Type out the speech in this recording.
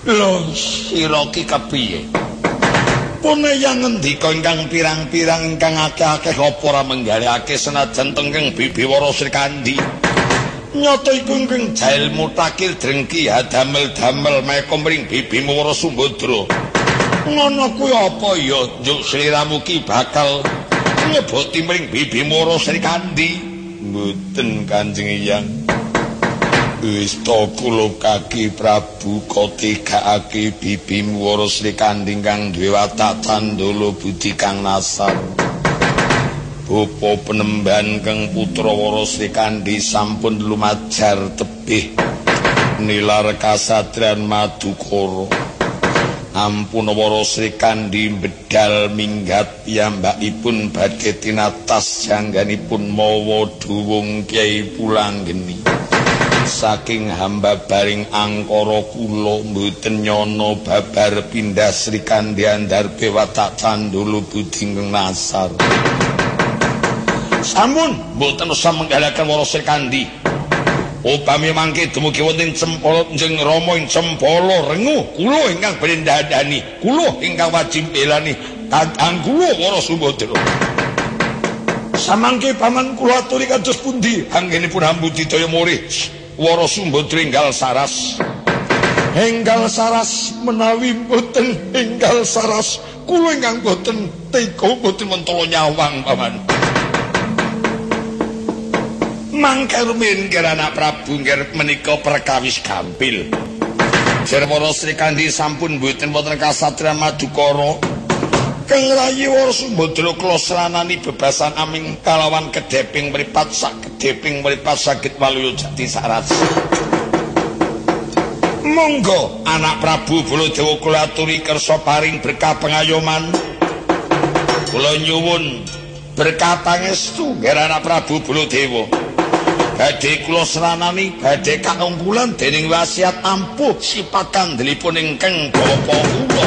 Lho, sira ki kepiye? Punayang ngendika ingkang pirang-pirang ingkang akeh-akeh apa ora menggalake senajan tengkeng Bibiwara Srikandi. Nyata iku ingkang jailmu takil drengki damel-damel meka mring Bibiwara Sumbadra. Ngono kuwi apa ya njuk sliramu ki bakal nyeboti mring Bibiwara Srikandi? Mboten Kanjeng Hyang. Wis to kula kaki Prabu kategakake Bibiwara Srikandi kang duwe watak candala budi kang nasar. Bapa penemban kang putra Wara Srikandi sampun lumajar tebih nilar kasatriyan Madukara. Ampun Wara Srikandi bedal minggat piyambakipun badhe tinatas jangganipun mawa duwung Kyai Pulanggeni. Saking hamba baring angkara kula mboten nyana babar pindah Srikandi andharpe watak candala budi nasar. Sampun mboten usah menggalaken Wara Srikandi. Upami mangke dumugi wonten Cempala njeng Rama ing Cempala Rengu, kula ingkang badhe ndandani, kula ingkang wajib belani kakang kula Wara Sumbadra. Samangke paman kula aturi kados pundi anggenipun Ambudidaya Murih Wara Sumbadra enggal saras. Enggal saras menawi mboten enggal saras kula ingkang mboten tega mboten mentala nyawang paman. Mangke rumiyin anak Prabu nggih menika perkawis gampil. Jer Wara Srikandi sampun mboten wonten kasatriyan Madukara. Kang rayi Wara Sumbadra kula sranani bebasan aming kalawan kedheping mripat sak kedheping mripat saged waluya jati saras. Monggo anak Prabu Baladewa kula aturi kersa paring berkah pengayoman. Kula nyuwun berkah pangestu nggih anak Prabu Baladewa. Badhe kula sranani badhe kaungkulan dening wasiat ampuh sipat kandelipun ingkang bapa kula.